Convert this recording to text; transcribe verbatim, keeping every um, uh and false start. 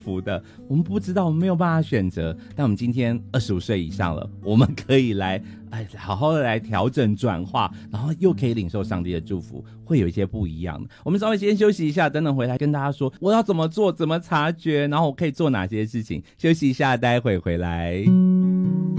福的，我们不知道，我们没有办法选择。但我们今天二十五岁以上了，我们可以来哎，好好的来调整转化，然后又可以领受上帝的祝福，会有一些不一样的。我们稍微先休息一下，等等回来跟大家说我要怎么做，怎么察觉，然后我可以做哪些事情。休息一下，待会回来。